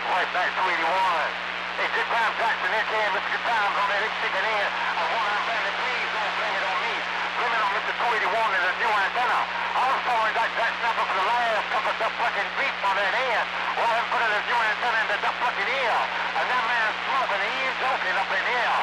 Right back 281. Hey, good time, Jackson. Here came Mr. Good Times on that chicken in. I want to bandit, please don't blame it on me. Blame it on Mr. 281 and the new antenna. I was following that Jack Snapper for the last couple of duck plucking beats on that end. Well, I'm putting the new antenna in the duck plucking ear. And that man's smoking, he ain't joking up in here.